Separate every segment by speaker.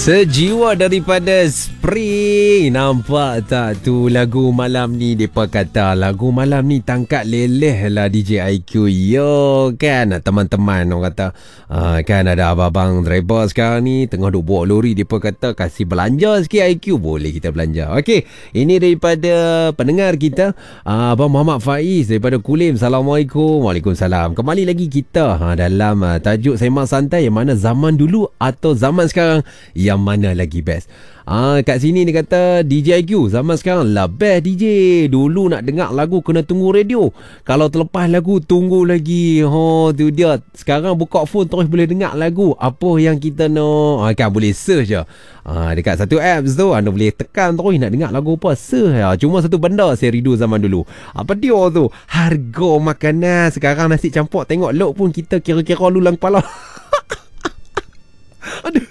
Speaker 1: Sejiwa daripada Spring. Nampak tak tu lagu malam ni? Depa kata lagu malam ni tangkat leleh lah DJ IQ. Yo kan teman-teman, orang kata kan ada abang-abang driver sekarang ni tengah duk bawa lori. Depa kata kasih belanja sikit IQ, boleh kita belanja. Okey, ini daripada pendengar kita, Abang Muhammad Faiz daripada Kulim. Assalamualaikum. Waalaikumsalam. Kembali lagi kita dalam tajuk Sembang Santai, yang mana zaman dulu atau zaman sekarang, yang mana lagi best? Kat sini dia kata DJ IQ, zaman sekarang lah best DJ. Dulu nak dengar lagu kena tunggu radio, kalau terlepas lagu tunggu lagi. Tu dia. Sekarang buka phone terus boleh dengar lagu apa yang kita nak. Kan boleh search je. Dekat satu apps tu anda boleh tekan terus nak dengar lagu apa, search. Cuma satu benda saya rindu zaman dulu. Apa dia tu? Harga makanan. Sekarang nasi campur tengok lok pun kita kira-kira lulang kepala. Aduh.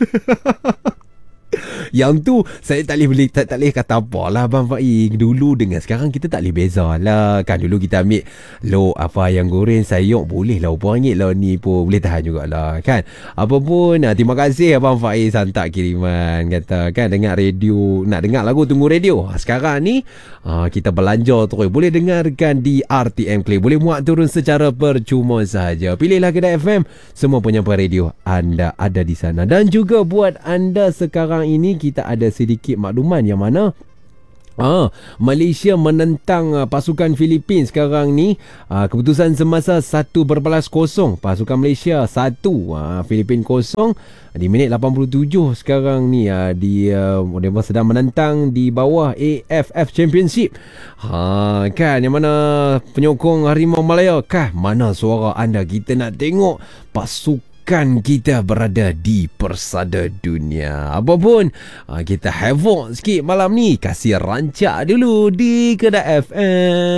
Speaker 1: Yang tu saya tak boleh kata apa lah Abang Faiz. Dulu dengan sekarang kita tak boleh beza lah. Kan dulu kita ambil lok apa yang goreng sayur boleh lah RM4 lah, ni pun boleh tahan jugalah kan. Apa pun terima kasih Abang Faiz hantar kiriman. Kata kan dengar radio, nak dengar lagu tunggu radio. Sekarang ni kita belanja terus boleh dengarkan di RTM Play. Boleh muat turun secara percuma sahaja. Pilihlah kedai FM, semua penyampai radio anda ada di sana. Dan juga buat anda sekarang ini kita ada sedikit makluman yang mana Malaysia menentang pasukan Filipin sekarang ni. Keputusan semasa 1-0, pasukan Malaysia 1, Filipin 0 di minit 87 sekarang ni. Mereka sedang menentang di bawah AFF Championship. Kan yang mana penyokong Harimau Malaya, kah mana suara anda? Kita nak tengok pasukan kita berada di persada dunia. Apapun kita havoc sikit malam ni, kasih rancak dulu di kedai FM.